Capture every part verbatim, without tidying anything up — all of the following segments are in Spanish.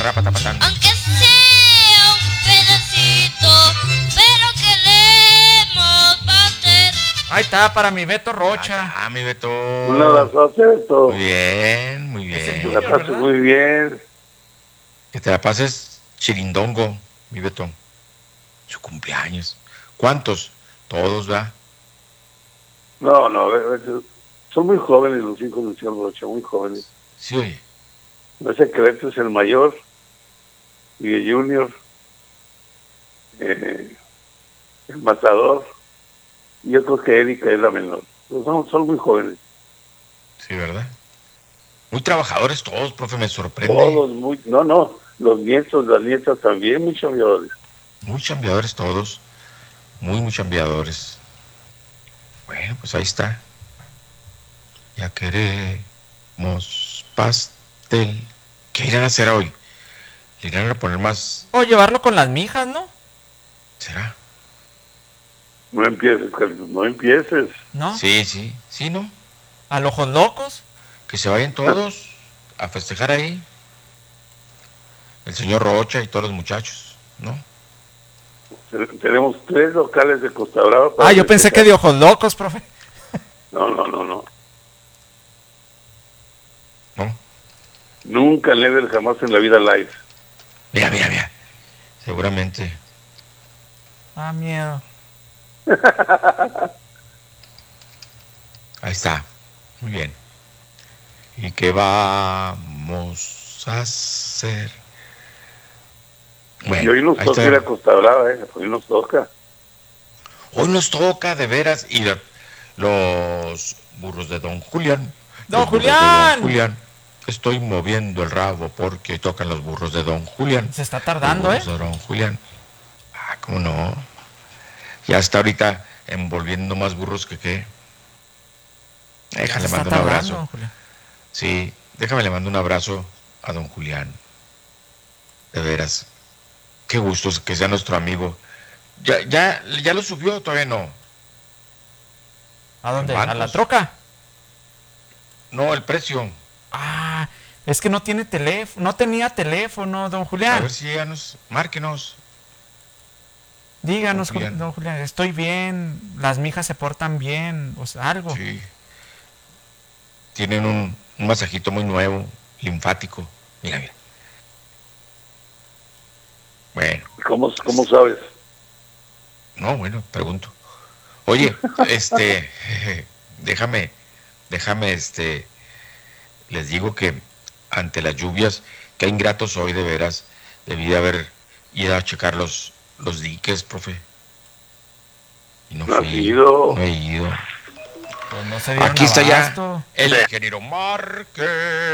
rapatapatán. Aunque sea un pedacito, pero queremos bater. Ahí está, para mi Beto Rocha. Ah, mi Beto. Un abrazo, Beto. Muy bien, muy Es el bien. Que la Junior, pases ¿verdad? muy bien. Que te la pases chirindongo, mi Beto. Su cumpleaños. ¿Cuántos? Todos, ¿va? No, no, ve- ve- son muy jóvenes los hijos del señor Rocha, muy jóvenes. Sí, oye. No sé que es el mayor y el junior, eh, el matador, y yo creo que Erika es la menor. Pues son, son muy jóvenes. Sí, ¿verdad? Muy trabajadores todos, profe, me sorprende. Todos muy, no, no, los nietos, las nietas también, muy chambeadores. Muy chambeadores todos. Muy, muy chambeadores. Bueno, pues ahí está. Ya queremos pastel. ¿Qué irán a hacer hoy? ¿Le irán a poner más? O llevarlo con las mijas, ¿no? ¿Será? No empieces, Carlos, no empieces. ¿No? Sí, sí, sí, ¿no? A los ojos locos. Que se vayan todos a festejar ahí. El señor Rocha y todos los muchachos, ¿no? Tenemos tres locales de Costa Brava. para Ah, yo pensé festejar. que de ojos locos, profe. No, no, no, no. ¿No? Nunca, never, jamás en la vida live. Mira, mira, mira. Seguramente. Ah, miedo. Ahí está. Muy bien. ¿Y qué vamos a hacer? Y hoy nos ahí toca está. ir a Costa Brava, ¿eh? Hoy nos toca. Hoy nos toca de veras ir a los burros de Don Julián. ¡Don Los burros de Julián! Don Julián. Estoy moviendo el rabo porque tocan los burros de Don Julián. Se está tardando, Los ¿eh? burros de Don Julián. Ah, ¿cómo no? Ya está ahorita envolviendo más burros que qué. Déjale, Se está mando un tardando, abrazo. don Julián. Sí, déjame le mando un abrazo a Don Julián. De veras. Qué gusto que sea nuestro amigo. ¿Ya, ya, ya lo subió o todavía no? ¿A dónde? ¿Cuántos? ¿A la troca? No, el precio. Ah, es que no tiene teléfono, no tenía teléfono, don A Julián. ver si ya nos... Márquenos. Díganos, don Julián. don Julián, estoy bien, las mijas se portan bien, o sea, algo. Sí. Tienen un, un masajito muy nuevo, linfático. Mira, mira. Bueno, ¿Cómo, cómo sabes? no, bueno, pregunto. Oye, este, déjame, déjame, este, les digo que ante las lluvias, qué ingrato soy de veras, debí de haber ido a checar los, los diques, profe. Y no No has fui, ido. no he ido. Pues no se dieron Aquí está ya abasto. el ingeniero Márquez.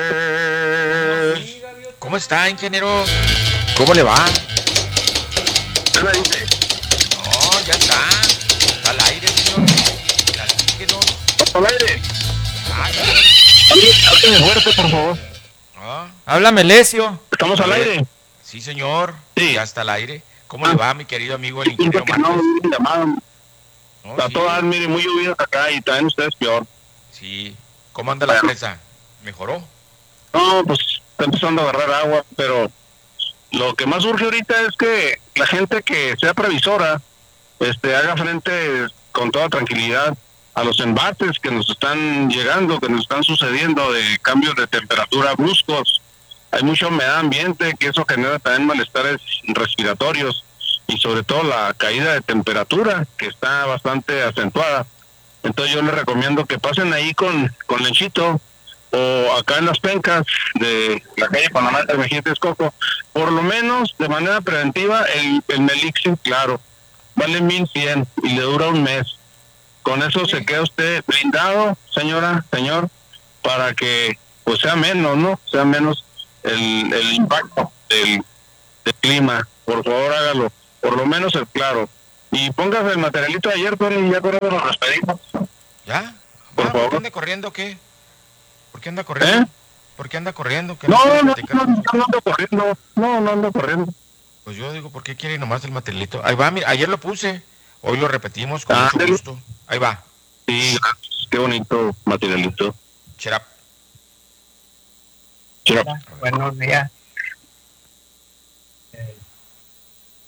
¿Cómo está, ingeniero? ¿Cómo le va? No, ya está. Está al aire, señor. Platíquenos. ¿Al aire? Ah, ya. Háblame fuerte, por favor. Ah, Háblame, Lecio. ¿Estamos al aire? sí, señor. Sí. Ya está al aire. ¿Cómo le va, mi querido amigo el ingeniero Que no, Márquez? llamado. No, Está sí, todas, mire, muy llovidas acá y también ustedes peor. sí. ¿Cómo anda la presa? ¿Mejoró? No, pues está empezando a agarrar agua, pero lo que más urge ahorita es que la gente que sea previsora este, haga frente con toda tranquilidad a los embates que nos están llegando, que nos están sucediendo de cambios de temperatura bruscos. Hay mucha humedad ambiente, que eso genera también malestares respiratorios y sobre todo la caída de temperatura, que está bastante acentuada. Entonces yo les recomiendo que pasen ahí con, con Lenchito o acá en las pencas de la calle Panamá de Mejía Texcoco, por lo menos de manera preventiva el, el Melixin, claro, vale mil cien y le dura un mes. Con eso se queda usted blindado, señora, señor, para que pues sea menos, ¿no? Sea menos el, el impacto del, del clima. Por favor, hágalo. Por lo menos el claro. Y póngase el materialito de ayer, Tony, y ya con eso nos despedimos. ¿Ya? Por Ah, ¿Por favor. qué anda corriendo o qué? ¿Por qué anda corriendo? ¿Eh? ¿Por qué anda corriendo? ¿Qué No, quiere no, no, platicar? no, no ando corriendo. No, no ando corriendo. Pues yo digo, ¿por qué quiere nomás el materialito? Ahí va, mira, ayer lo puse, hoy lo repetimos con Ah, mucho del- gusto. Ahí va. Sí, gracias. Qué bonito materialito. Cherap. Chira. Buenos días.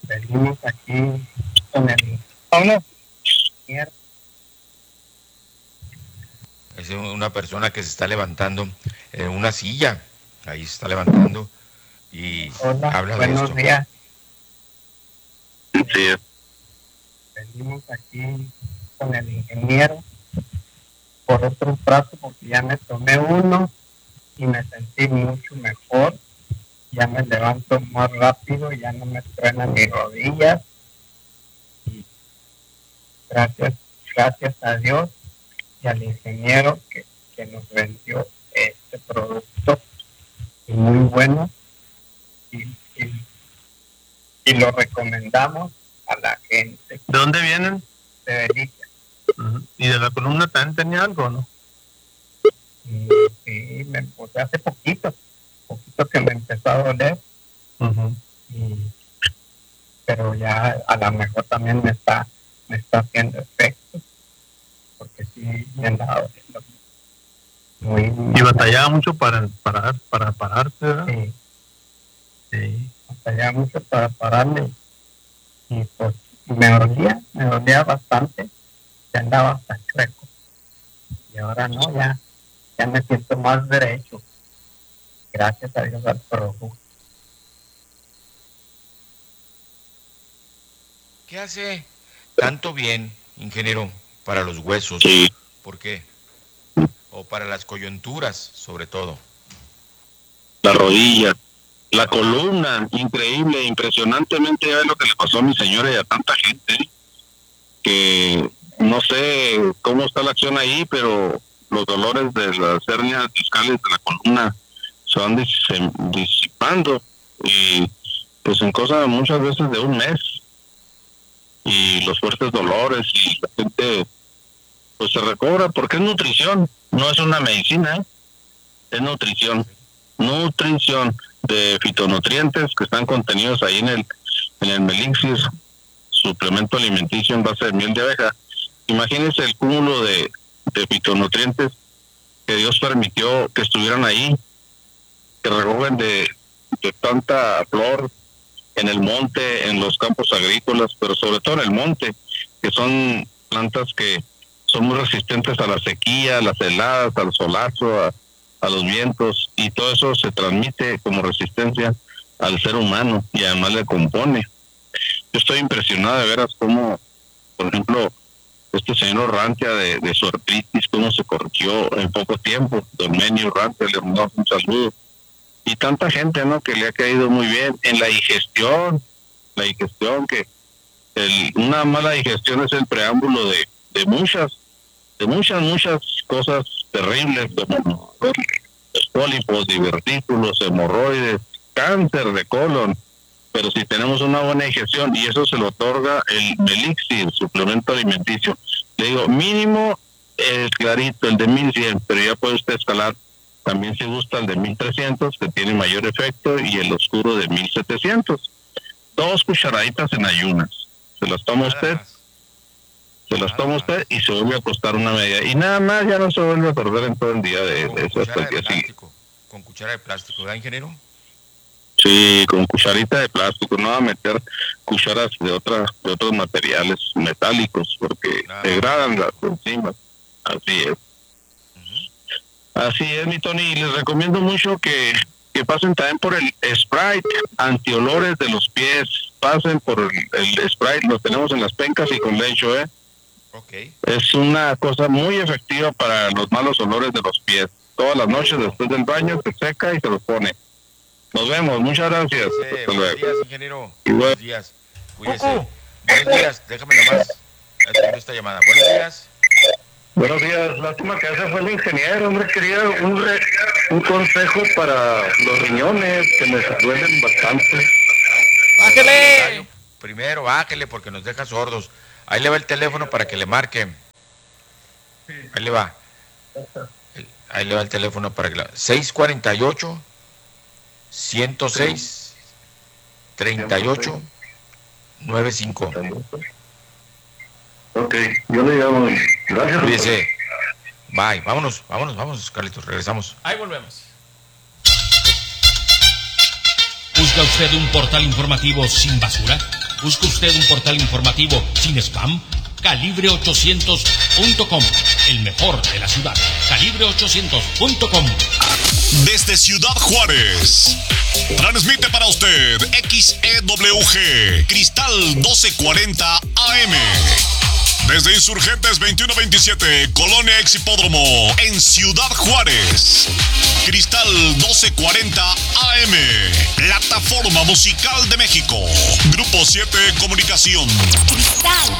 Venimos aquí con el... ¿Cómo? Mierda. Es una persona que se está levantando en una silla, ahí se está levantando y Hola, habla de buenos esto. días. Sí, Venimos aquí con el ingeniero por otro trato porque ya me tomé uno y me sentí mucho mejor. Ya me levanto más rápido, ya no me truenan mis rodillas. Y gracias, gracias a Dios y al ingeniero que, que nos vendió este producto y muy bueno y, y, y lo recomendamos a la gente ¿De dónde vienen? de Delicia. Uh-huh. ¿Y de la columna también tenía algo, no? Y sí, me puse hace poquito, poquito que me empezó a doler, Uh-huh. y, pero ya a lo mejor también me está, me está haciendo efecto, porque sí me andaba doliendo muy Y batallaba mucho para parar, para pararse, ¿verdad? Sí, Sí. batallaba mucho para pararme, y pues me dolía, me dolía bastante, ya andaba hasta seco, y ahora no, ya, ya me siento más derecho, gracias a Dios al producto. ¿Qué hace tanto bien, ingeniero, para los huesos? sí. ¿Por qué? O para las coyunturas, sobre todo. La rodilla, la columna, increíble, impresionantemente, ya ves lo que le pasó a mi señora y a tanta gente, ¿eh? Que no sé cómo está la acción ahí, pero los dolores de las hernias discales de la columna se van dis- disipando, y pues en cosa muchas veces de un mes, y los fuertes dolores, y la gente pues se recobra porque es nutrición, no es una medicina, ¿eh? Es nutrición, nutrición de fitonutrientes que están contenidos ahí en el en el Melixir, suplemento alimenticio en base de miel de abeja. Imagínense el cúmulo de, de fitonutrientes que Dios permitió que estuvieran ahí, que recogen de, de tanta flor en el monte, en los campos agrícolas, pero sobre todo en el monte, que son plantas que son muy resistentes a la sequía, a las heladas, al solazo, a, a los vientos, y todo eso se transmite como resistencia al ser humano y además le compone. Yo estoy impresionado de veras cómo, por ejemplo, este señor Urrantia de, de su artritis, cómo se corrigió en poco tiempo. Don Menio Urrantia, le mandamos un saludo. Y tanta gente, ¿no?, que le ha caído muy bien en la digestión, la digestión que el, una mala digestión es el preámbulo de, de muchas, de muchas, muchas cosas terribles, como los pólipos, divertículos, hemorroides, cáncer de colon. Pero si tenemos una buena digestión, y eso se lo otorga el Melixir, suplemento alimenticio, le digo, mínimo el clarito, el de mil cien, pero ya puede usted escalar. También si gusta el de mil trescientos, que tiene mayor efecto, y el oscuro de mil setecientos. Dos cucharaditas en ayunas. Se las toma Nada usted, más. se las Nada toma más. usted y se vuelve a costar una media. Y nada más, ya no se vuelve a perder en todo el día de, Con de eso hasta cuchara el de día siguiente. plástico. Con cuchara de plástico, ¿verdad, ingeniero? Sí, con cucharita de plástico, no va a meter cucharas de otra, de otros materiales metálicos, porque Nada. degradan las enzimas. Así es. Ujú. Así es, mi Tony, y les recomiendo mucho que, que pasen también por el Sprite antiolores de los pies. Pasen por el, el Sprite, lo tenemos en las pencas y con lecho, ¿eh? Ok. Es una cosa muy efectiva para los malos olores de los pies. Todas las noches después del baño se seca y se los pone. Nos vemos, muchas gracias. Sí, Hasta buenos luego. días, ingeniero. Igual. Buenos días. Cuídese. Cucu. Buenos días. Déjame nomás atender esta llamada. Buenos días. Buenos días, lástima que ese fue el ingeniero, hombre, quería un, re- un consejo para los riñones que me duelen bastante. ¡Bájele! Primero, bájele porque nos deja sordos. Ahí le va el teléfono para que le marque. Ahí le va. El- Ahí le va el teléfono para que le... seis cuarenta y ocho, ciento seis, treinta y ocho, noventa y cinco. Ok, yo le llamo. Gracias. Cuídese. Bye. Vámonos, vámonos, vámonos, Carlitos. Regresamos. Ahí volvemos. ¿Busca usted un portal informativo sin basura? ¿Busca usted un portal informativo sin spam? Calibre ochocientos punto com, el mejor de la ciudad. Calibre ochocientos punto com. Desde Ciudad Juárez, transmite para usted X E W G, Cristal doce cuarenta A M. Desde Insurgentes veintiuno veintisiete, Colonia Ex Hipódromo, en Ciudad Juárez. Cristal doce cuarenta A M, Plataforma Musical de México. Grupo siete Comunicación. Cristal.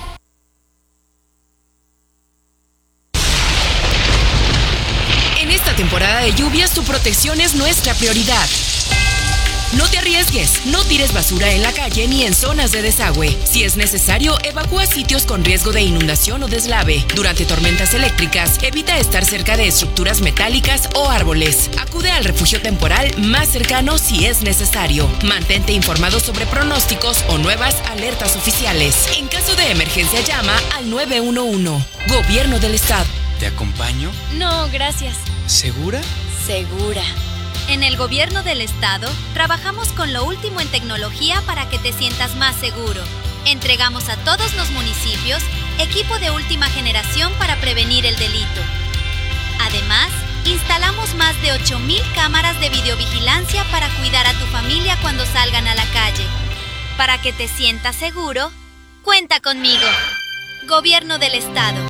En esta temporada de lluvias, tu protección es nuestra prioridad. No te arriesgues, no tires basura en la calle ni en zonas de desagüe. Si es necesario, evacúa sitios con riesgo de inundación o deslave. Durante tormentas eléctricas, evita estar cerca de estructuras metálicas o árboles. Acude al refugio temporal más cercano si es necesario. Mantente informado sobre pronósticos o nuevas alertas oficiales. En caso de emergencia, llama al nueve uno uno. Gobierno del Estado. ¿Te acompaño? No, gracias. ¿Segura? Segura. En el Gobierno del Estado, trabajamos con lo último en tecnología para que te sientas más seguro. Entregamos a todos los municipios equipo de última generación para prevenir el delito. Además, instalamos más de ocho mil cámaras de videovigilancia para cuidar a tu familia cuando salgan a la calle. Para que te sientas seguro, cuenta conmigo. Gobierno del Estado.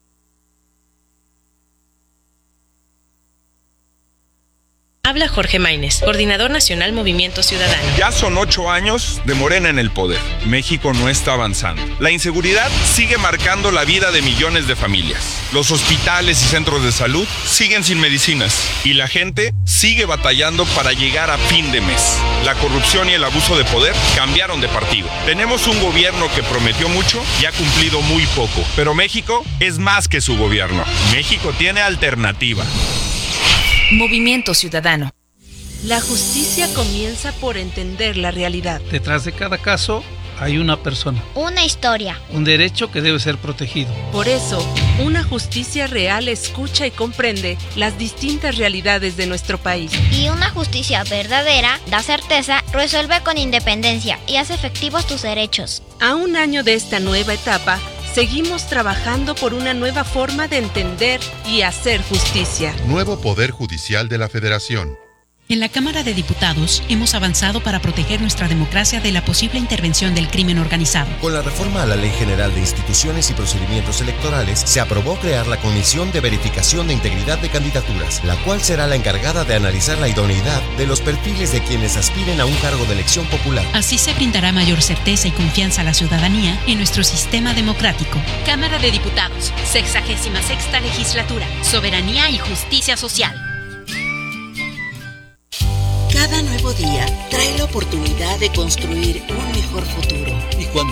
Habla Jorge Maínez, Coordinador Nacional Movimiento Ciudadano. Ya son ocho años de Morena en el poder. México no está avanzando. La inseguridad sigue marcando la vida de millones de familias. Los hospitales y centros de salud siguen sin medicinas. Y la gente sigue batallando para llegar a fin de mes. La corrupción y el abuso de poder cambiaron de partido. Tenemos un gobierno que prometió mucho y ha cumplido muy poco. Pero México es más que su gobierno. México tiene alternativa. Movimiento Ciudadano. La justicia comienza por entender la realidad. Detrás de cada caso hay una persona. Una historia. Un derecho que debe ser protegido. Por eso, una justicia real escucha y comprende las distintas realidades de nuestro país. Y una justicia verdadera da certeza, resuelve con independencia y hace efectivos tus derechos. A un año de esta nueva etapa, seguimos trabajando por una nueva forma de entender y hacer justicia. Nuevo Poder Judicial de la Federación. En la Cámara de Diputados hemos avanzado para proteger nuestra democracia de la posible intervención del crimen organizado. Con la reforma a la Ley General de Instituciones y Procedimientos Electorales, se aprobó crear la Comisión de Verificación de Integridad de Candidaturas, la cual será la encargada de analizar la idoneidad de los perfiles de quienes aspiren a un cargo de elección popular. Así se brindará mayor certeza y confianza a la ciudadanía en nuestro sistema democrático. Cámara de Diputados, sexagésima sexta legislatura, soberanía y justicia social. Cada nuevo día trae la oportunidad de construir un mejor futuro. Y cuando